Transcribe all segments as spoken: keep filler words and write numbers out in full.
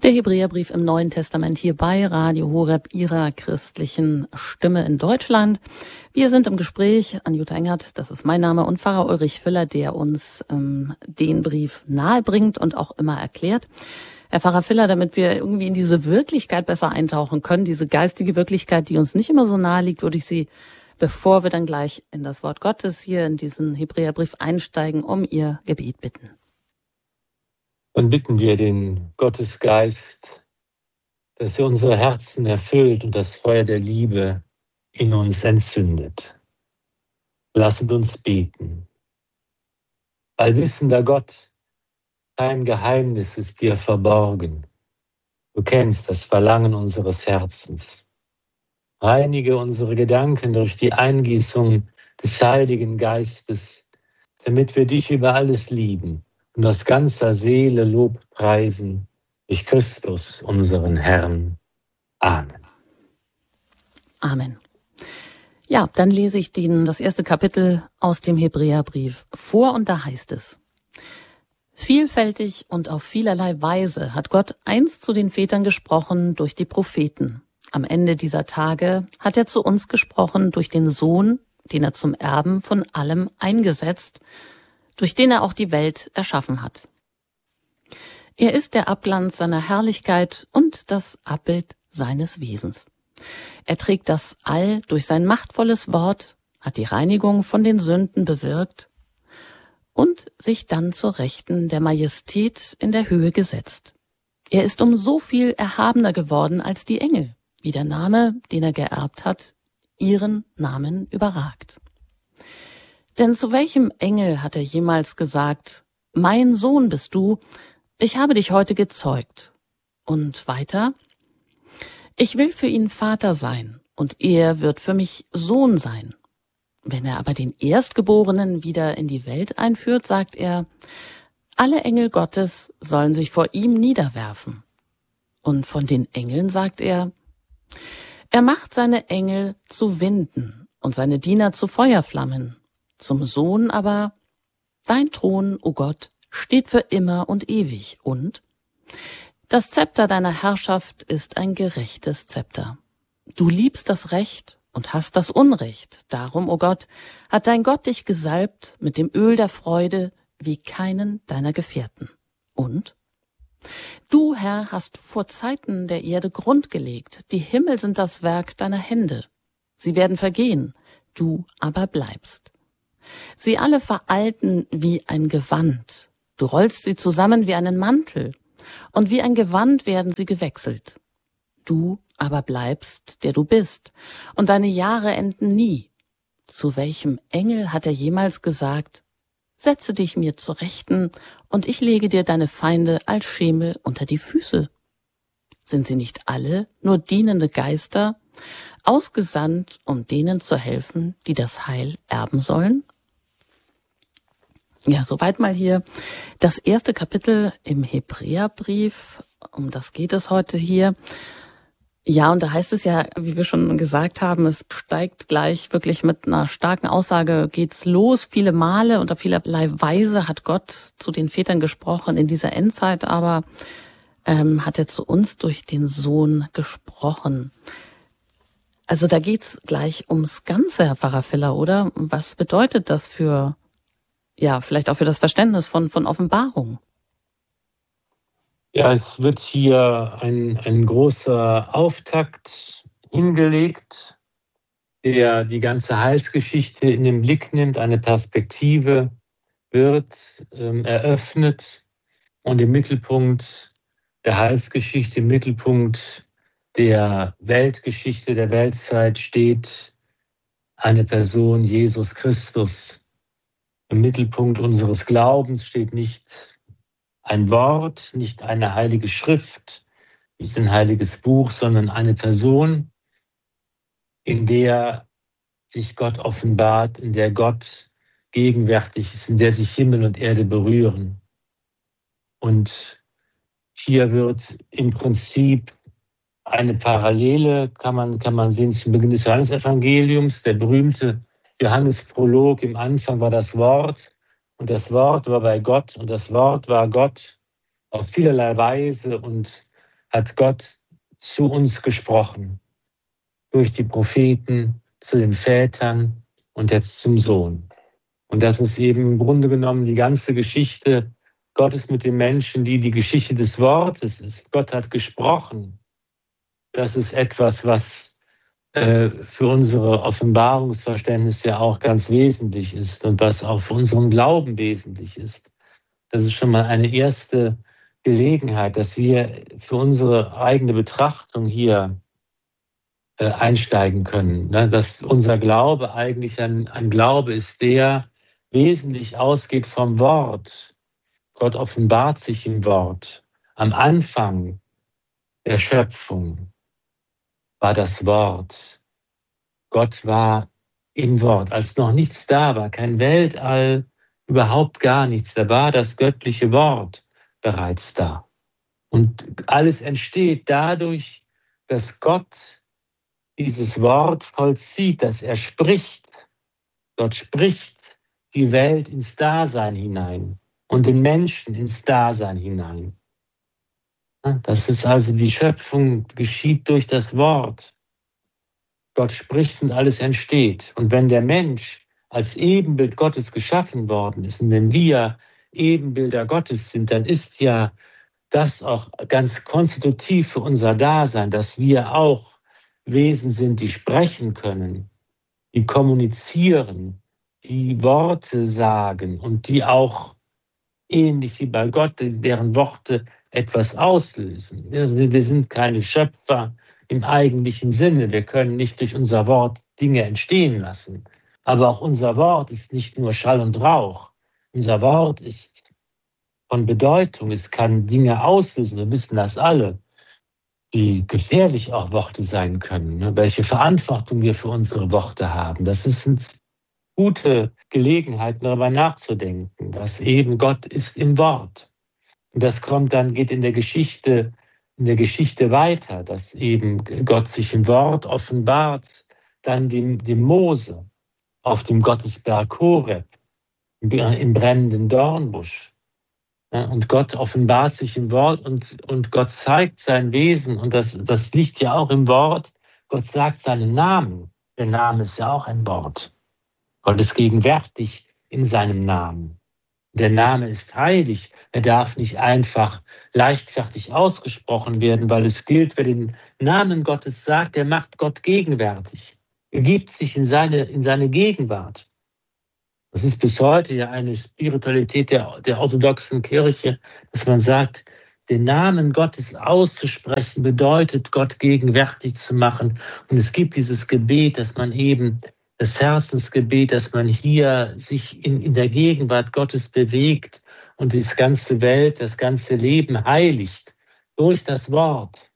Der Hebräerbrief im Neuen Testament hier bei Radio Horeb, Ihrer christlichen Stimme in Deutschland. Wir sind im Gespräch, Anjuta Engert, das ist mein Name, und Pfarrer Ulrich Füller, der uns ähm, den Brief nahebringt und auch immer erklärt. Herr Pfarrer Füller, damit wir irgendwie in diese Wirklichkeit besser eintauchen können, diese geistige Wirklichkeit, die uns nicht immer so nahe liegt, würde ich Sie, bevor wir dann gleich in das Wort Gottes hier in diesen Hebräerbrief einsteigen, um Ihr Gebet bitten. Dann bitten wir den Gottesgeist, dass er unsere Herzen erfüllt und das Feuer der Liebe in uns entzündet. Lasset uns beten. Allwissender Gott, kein Geheimnis ist dir verborgen. Du kennst das Verlangen unseres Herzens. Reinige unsere Gedanken durch die Eingießung des Heiligen Geistes, damit wir dich über alles lieben und aus ganzer Seele Lob preisen durch Christus, unseren Herrn. Amen. Amen. Ja, dann lese ich Ihnen das erste Kapitel aus dem Hebräerbrief vor und da heißt es: Vielfältig und auf vielerlei Weise hat Gott einst zu den Vätern gesprochen durch die Propheten. Am Ende dieser Tage hat er zu uns gesprochen durch den Sohn, den er zum Erben von allem eingesetzt, durch den er auch die Welt erschaffen hat. Er ist der Abglanz seiner Herrlichkeit und das Abbild seines Wesens. Er trägt das All durch sein machtvolles Wort, hat die Reinigung von den Sünden bewirkt und sich dann zur Rechten der Majestät in der Höhe gesetzt. Er ist um so viel erhabener geworden als die Engel, wie der Name, den er geerbt hat, ihren Namen überragt. Denn zu welchem Engel hat er jemals gesagt, mein Sohn bist du, ich habe dich heute gezeugt? Und weiter, ich will für ihn Vater sein, und er wird für mich Sohn sein. Wenn er aber den Erstgeborenen wieder in die Welt einführt, sagt er, alle Engel Gottes sollen sich vor ihm niederwerfen. Und von den Engeln sagt er, er macht seine Engel zu Winden und seine Diener zu Feuerflammen. Zum Sohn aber, dein Thron, o Gott, steht für immer und ewig, und das Zepter deiner Herrschaft ist ein gerechtes Zepter. Du liebst das Recht und hast das Unrecht. Darum, o Gott, hat dein Gott dich gesalbt mit dem Öl der Freude wie keinen deiner Gefährten. Und du, Herr, hast vor Zeiten der Erde Grund gelegt. Die Himmel sind das Werk deiner Hände. Sie werden vergehen, du aber bleibst. Sie alle veralten wie ein Gewand. Du rollst sie zusammen wie einen Mantel, und wie ein Gewand werden sie gewechselt. Du aber bleibst, der du bist, und deine Jahre enden nie. Zu welchem Engel hat er jemals gesagt, setze dich mir zur Rechten, und ich lege dir deine Feinde als Schemel unter die Füße? Sind sie nicht alle nur dienende Geister, ausgesandt, um denen zu helfen, die das Heil erben sollen? Ja, soweit mal hier das erste Kapitel im Hebräerbrief. Um das geht es heute hier. Ja, und da heißt es ja, wie wir schon gesagt haben, es steigt gleich wirklich mit einer starken Aussage, geht's los. Viele Male und auf vielerlei Weise hat Gott zu den Vätern gesprochen in dieser Endzeit, aber ähm, hat er zu uns durch den Sohn gesprochen. Also da geht's gleich ums Ganze, Herr Pfarrer Füller, oder? Was bedeutet das für, ja, vielleicht auch für das Verständnis von, von Offenbarung? Ja, es wird hier ein, ein großer Auftakt hingelegt, der die ganze Heilsgeschichte in den Blick nimmt. Eine Perspektive wird ähm, eröffnet und im Mittelpunkt der Heilsgeschichte, im Mittelpunkt der Weltgeschichte, der Weltzeit steht eine Person, Jesus Christus. Im Mittelpunkt unseres Glaubens steht nicht ein Wort, nicht eine heilige Schrift, nicht ein heiliges Buch, sondern eine Person, in der sich Gott offenbart, in der Gott gegenwärtig ist, in der sich Himmel und Erde berühren. Und hier wird im Prinzip eine Parallele, kann man, kann man sehen, zum Beginn des Johannesevangeliums, der berühmte Johannesprolog. Im Anfang war das Wort, und das Wort war bei Gott, und das Wort war Gott auf vielerlei Weise, und hat Gott zu uns gesprochen. Durch die Propheten, zu den Vätern und jetzt zum Sohn. Und das ist eben im Grunde genommen die ganze Geschichte Gottes mit den Menschen, die die Geschichte des Wortes ist. Gott hat gesprochen. Das ist etwas, was äh, für unsere Offenbarungsverständnis ja auch ganz wesentlich ist und was auch für unseren Glauben wesentlich ist. Das ist schon mal eine erste Gelegenheit, dass wir für unsere eigene Betrachtung hier äh, einsteigen können. Ne? Dass unser Glaube eigentlich ein, ein Glaube ist, der wesentlich ausgeht vom Wort. Gott offenbart sich im Wort. Am Anfang der Schöpfung war das Wort. Gott war im Wort, als noch nichts da war, kein Weltall, überhaupt gar nichts. Da war das göttliche Wort bereits da. Und alles entsteht dadurch, dass Gott dieses Wort vollzieht, dass er spricht. Gott spricht die Welt ins Dasein hinein und den Menschen ins Dasein hinein. Das ist also die Schöpfung, geschieht durch das Wort. Gott spricht und alles entsteht. Und wenn der Mensch als Ebenbild Gottes geschaffen worden ist und wenn wir Ebenbilder Gottes sind, dann ist ja das auch ganz konstitutiv für unser Dasein, dass wir auch Wesen sind, die sprechen können, die kommunizieren, die Worte sagen und die auch ähnlich wie bei Gott, deren Worte etwas auslösen. Wir sind keine Schöpfer im eigentlichen Sinne. Wir können nicht durch unser Wort Dinge entstehen lassen. Aber auch unser Wort ist nicht nur Schall und Rauch. Unser Wort ist von Bedeutung. Es kann Dinge auslösen. Wir wissen das alle, wie gefährlich auch Worte sein können, welche Verantwortung wir für unsere Worte haben. Das ist eine gute Gelegenheit, darüber nachzudenken, dass eben Gott ist im Wort. Und das kommt dann, geht in der Geschichte, in der Geschichte weiter, dass eben Gott sich im Wort offenbart, dann dem, dem Mose auf dem Gottesberg Horeb, im brennenden Dornbusch. Und Gott offenbart sich im Wort und, und Gott zeigt sein Wesen. Und das, das liegt ja auch im Wort. Gott sagt seinen Namen. Der Name ist ja auch ein Wort. Gott ist gegenwärtig in seinem Namen. Der Name ist heilig. Er darf nicht einfach leichtfertig ausgesprochen werden, weil es gilt, wer den Namen Gottes sagt, der macht Gott gegenwärtig. Er gibt sich in seine, in seine Gegenwart. Das ist bis heute ja eine Spiritualität der, der orthodoxen Kirche, dass man sagt, den Namen Gottes auszusprechen bedeutet, Gott gegenwärtig zu machen. Und es gibt dieses Gebet, dass man eben, das Herzensgebet, dass man hier sich in, in der Gegenwart Gottes bewegt und die ganze Welt, das ganze Leben heiligt durch das Wort.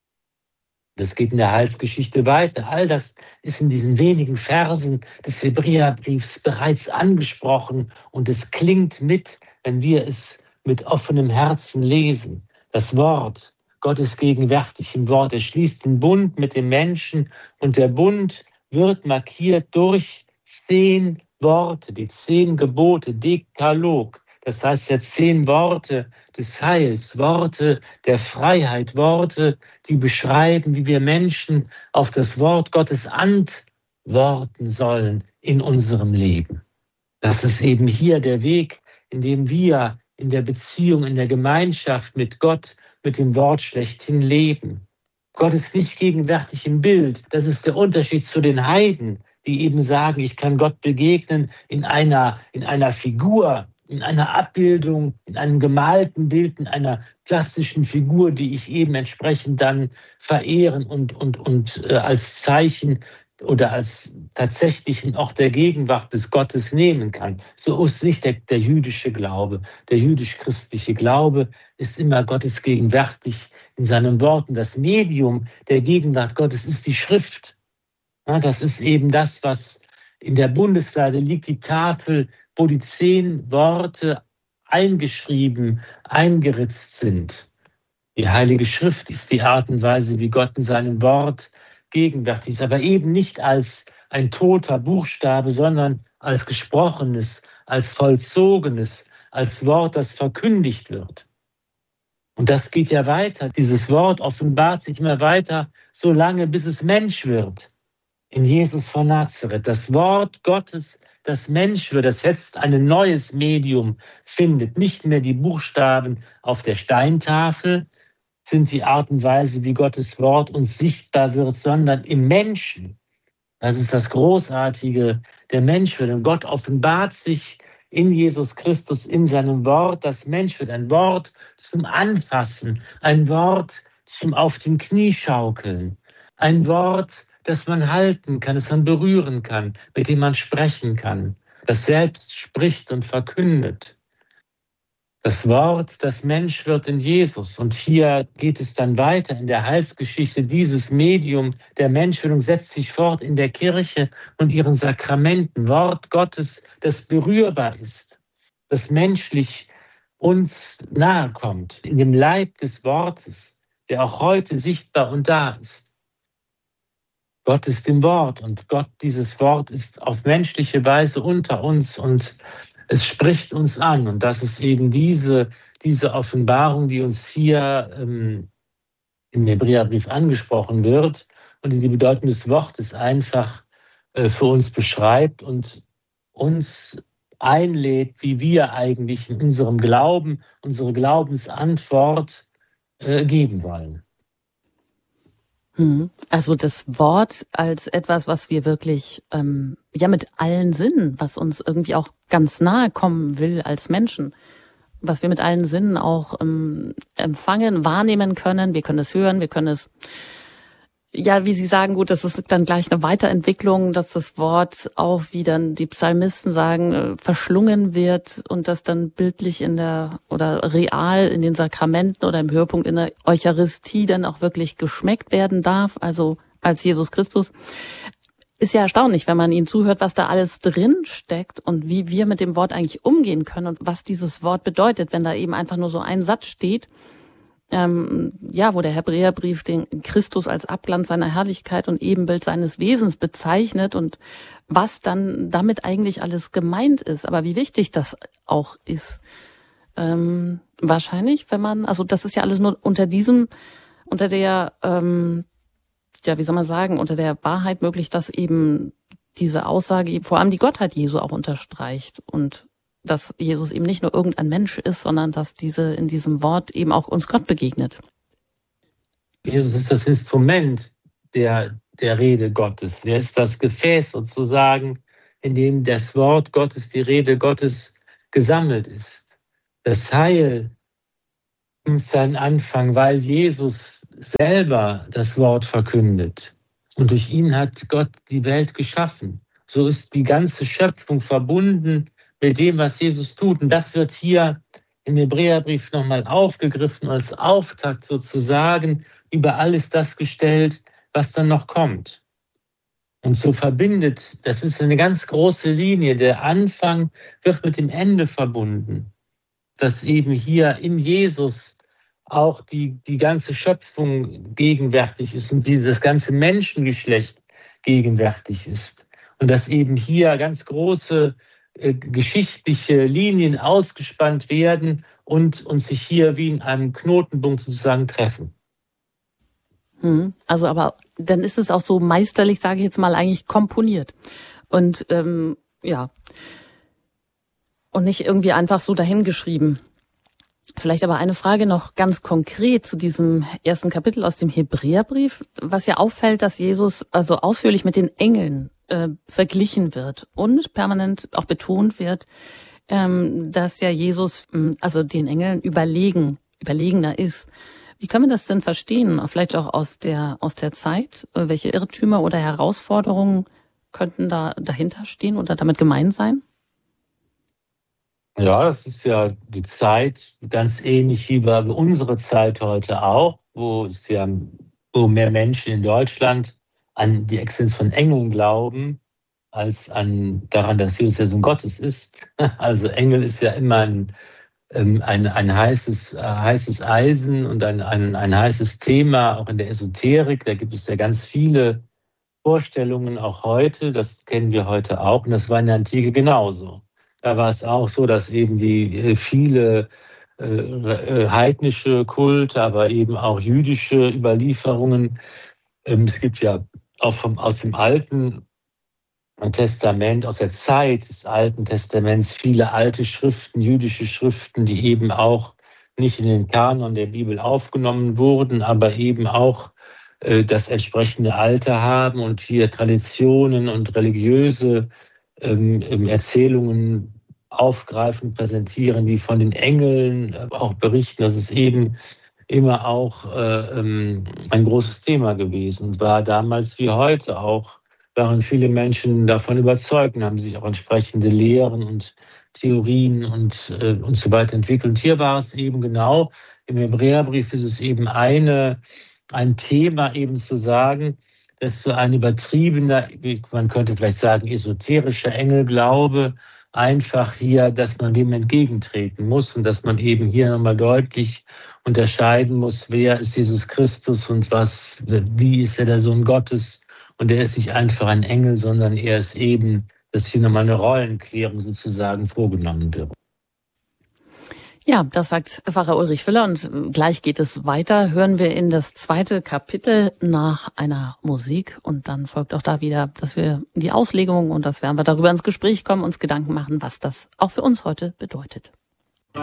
Das geht in der Heilsgeschichte weiter. All das ist in diesen wenigen Versen des Hebräerbriefs bereits angesprochen und es klingt mit, wenn wir es mit offenem Herzen lesen. Das Wort, Gott ist gegenwärtig im Wort. Er schließt den Bund mit dem Menschen und der Bund wird markiert durch zehn Worte, die zehn Gebote, Dekalog. Das heißt ja zehn Worte des Heils, Worte der Freiheit, Worte, die beschreiben, wie wir Menschen auf das Wort Gottes antworten sollen in unserem Leben. Das ist eben hier der Weg, in dem wir in der Beziehung, in der Gemeinschaft mit Gott, mit dem Wort schlechthin leben. Gott ist nicht gegenwärtig im Bild. Das ist der Unterschied zu den Heiden, die eben sagen, ich kann Gott begegnen in einer, in einer Figur, in einer Abbildung, in einem gemalten Bild, in einer plastischen Figur, die ich eben entsprechend dann verehren und, und, und äh, als Zeichen oder als tatsächlichen Ort der Gegenwart des Gottes nehmen kann. So ist nicht der, der jüdische Glaube. Der jüdisch-christliche Glaube ist immer Gottes gegenwärtig in seinen Worten. Das Medium der Gegenwart Gottes ist die Schrift. Ja, das ist eben das, was in der Bundeslade liegt, die Tafel, wo die zehn Worte eingeschrieben, eingeritzt sind. Die Heilige Schrift ist die Art und Weise, wie Gott in seinem Wort gegenwärtig ist, aber eben nicht als ein toter Buchstabe, sondern als gesprochenes, als vollzogenes, als Wort, das verkündigt wird. Und das geht ja weiter. Dieses Wort offenbart sich immer weiter, so lange, bis es Mensch wird. In Jesus von Nazareth. Das Wort Gottes, das Mensch wird, das jetzt ein neues Medium findet. Nicht mehr die Buchstaben auf der Steintafel sind die Art und Weise, wie Gottes Wort uns sichtbar wird, sondern im Menschen. Das ist das Großartige, der Mensch wird. Und Gott offenbart sich in Jesus Christus, in seinem Wort. Das Mensch wird ein Wort zum Anfassen, ein Wort zum auf dem Knie schaukeln, ein Wort, das man halten kann, das man berühren kann, mit dem man sprechen kann, das selbst spricht und verkündet. Das Wort, das Mensch wird in Jesus. Und hier geht es dann weiter in der Heilsgeschichte. Dieses Medium der Menschwerdung setzt sich fort in der Kirche und ihren Sakramenten. Wort Gottes, das berührbar ist, das menschlich uns nahe kommt, in dem Leib des Wortes, der auch heute sichtbar und da ist. Gott ist im Wort und Gott, dieses Wort ist auf menschliche Weise unter uns und es spricht uns an. Und das ist eben diese, diese Offenbarung, die uns hier ähm, im Hebräerbrief angesprochen wird und die die Bedeutung des Wortes einfach äh, für uns beschreibt und uns einlädt, wie wir eigentlich in unserem Glauben, unsere Glaubensantwort äh, geben wollen. Also das Wort als etwas, was wir wirklich ähm, ja mit allen Sinnen, was uns irgendwie auch ganz nahe kommen will als Menschen, was wir mit allen Sinnen auch ähm, empfangen, wahrnehmen können. Wir können es hören, wir können es, ja, wie Sie sagen, gut, das ist dann gleich eine Weiterentwicklung, dass das Wort auch, wie dann die Psalmisten sagen, äh, verschlungen wird und das dann bildlich in der oder real in den Sakramenten oder im Höhepunkt in der Eucharistie dann auch wirklich geschmeckt werden darf, also als Jesus Christus. Ist ja erstaunlich, wenn man ihnen zuhört, was da alles drin steckt und wie wir mit dem Wort eigentlich umgehen können und was dieses Wort bedeutet, wenn da eben einfach nur so ein Satz steht. Ähm, ja, wo der Hebräerbrief den Christus als Abglanz seiner Herrlichkeit und Ebenbild seines Wesens bezeichnet und was dann damit eigentlich alles gemeint ist. Aber wie wichtig das auch ist. Ähm, wahrscheinlich, wenn man, also das ist ja alles nur unter diesem, unter der, ähm, ja, wie soll man sagen, unter der Wahrheit möglich, dass eben diese Aussage, vor allem die Gottheit Jesu auch unterstreicht und dass Jesus eben nicht nur irgendein Mensch ist, sondern dass diese in diesem Wort eben auch uns Gott begegnet. Jesus ist das Instrument der, der Rede Gottes. Er ist das Gefäß sozusagen, in dem das Wort Gottes, die Rede Gottes gesammelt ist. Das Heil nimmt seinen Anfang, weil Jesus selber das Wort verkündet. Und durch ihn hat Gott die Welt geschaffen. So ist die ganze Schöpfung verbunden mit dem, was Jesus tut. Und das wird hier im Hebräerbrief nochmal aufgegriffen, als Auftakt sozusagen über alles das gestellt, was dann noch kommt. Und so verbindet, das ist eine ganz große Linie, der Anfang wird mit dem Ende verbunden. Dass eben hier in Jesus auch die, die ganze Schöpfung gegenwärtig ist und die, das ganze Menschengeschlecht gegenwärtig ist. Und dass eben hier ganz große äh, geschichtliche Linien ausgespannt werden und, und sich hier wie in einem Knotenpunkt sozusagen treffen. Also aber dann ist es auch so meisterlich, sage ich jetzt mal, eigentlich komponiert. Und ähm, ja, und nicht irgendwie einfach so dahingeschrieben. Vielleicht aber eine Frage noch ganz konkret zu diesem ersten Kapitel aus dem Hebräerbrief, was ja auffällt, dass Jesus also ausführlich mit den Engeln äh, verglichen wird und permanent auch betont wird, ähm, dass ja Jesus also den Engeln überlegen, überlegener ist. Wie kann man das denn verstehen? Vielleicht auch aus der aus der Zeit. Welche Irrtümer oder Herausforderungen könnten da dahinter stehen oder damit gemeint sein? Ja, das ist ja die Zeit ganz ähnlich wie bei unserer Zeit heute auch, wo es ja wo mehr Menschen in Deutschland an die Existenz von Engeln glauben, als an daran, dass Jesus der Sohn Gottes ist. Also Engel ist ja immer ein Ein, ein heißes, heißes Eisen und ein, ein, ein heißes Thema, auch in der Esoterik. Da gibt es ja ganz viele Vorstellungen, auch heute. Das kennen wir heute auch. Und das war in der Antike genauso. Da war es auch so, dass eben die viele äh, heidnische Kulte, aber eben auch jüdische Überlieferungen. Ähm, es gibt ja auch vom, aus dem Alten Testament, aus der Zeit des Alten Testaments viele alte Schriften, jüdische Schriften, die eben auch nicht in den Kanon der Bibel aufgenommen wurden, aber eben auch äh, das entsprechende Alter haben und hier Traditionen und religiöse ähm, Erzählungen aufgreifen, präsentieren, die von den Engeln auch berichten. Das ist eben immer auch äh, ein großes Thema gewesen und war damals wie heute auch, waren viele Menschen davon überzeugt und haben sich auch entsprechende Lehren und Theorien und, äh, und so weiter entwickelt. Und hier war es eben genau, im Hebräerbrief ist es eben eine, ein Thema eben zu sagen, dass so ein übertriebener, man könnte vielleicht sagen, esoterischer Engelglaube einfach hier, dass man dem entgegentreten muss und dass man eben hier nochmal deutlich unterscheiden muss, wer ist Jesus Christus und was, wie ist er der Sohn Gottes. Und er ist nicht einfach ein Engel, sondern er ist eben, dass hier nochmal eine Rollenklärung sozusagen vorgenommen wird. Ja, das sagt Pfarrer Ulrich Füller und gleich geht es weiter. Hören wir in das zweite Kapitel nach einer Musik und dann folgt auch da wieder, dass wir die Auslegung und dass wir einfach darüber ins Gespräch kommen, uns Gedanken machen, was das auch für uns heute bedeutet.